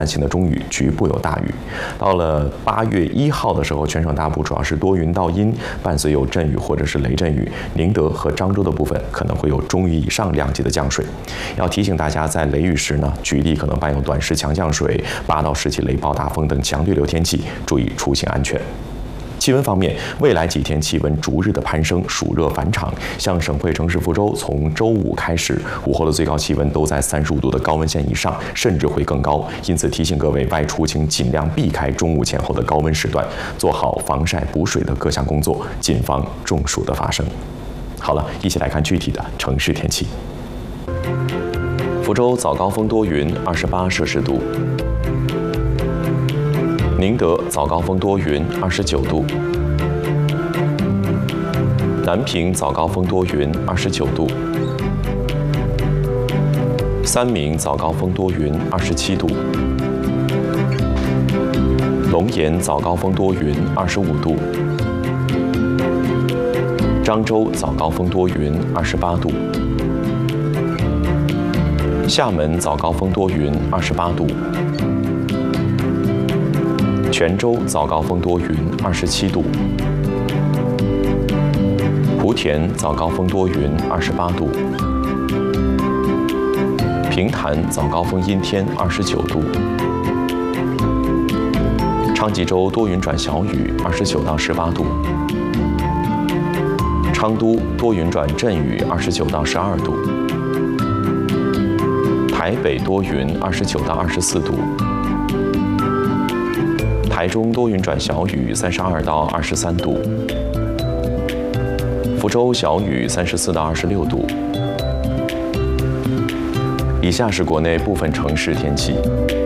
性的中雨，局部有大雨。到了8月1号的时候，全省大部主要是多云到阴，伴随有阵雨或者是雷阵雨。宁德和漳州的部分可能会有中雨以上量级的降水。要提醒大家，在雷雨时呢，局地可能伴有短时强降水、8到10级雷暴大风等强对流天气，注意出行安全。气温方面，未来几天气温逐日的攀升，暑热返场。像省会城市福州，从周五开始，午后的最高气温都在35度的高温线以上，甚至会更高。因此提醒各位外出，请尽量避开中午前后的高温时段，做好防晒补水的各项工作，谨防中暑的发生。好了，一起来看具体的城市天气。福州早高峰多云，28摄氏度。宁德早高峰多云，29度；南平早高峰多云，29度；三明早高峰多云，27度；龙岩早高峰多云，25度；漳州早高峰多云，28度；厦门早高峰多云，28度；泉州早高峰多云，27度；莆田早高峰多云，28度；平潭早高峰阴天，29度；昌吉州多云转小雨，29到18度；昌都多云转阵雨，29到12度；台北多云，29到24度；台中多云转小雨，32到23度；福州小雨，34到26度。以下是国内部分城市天气。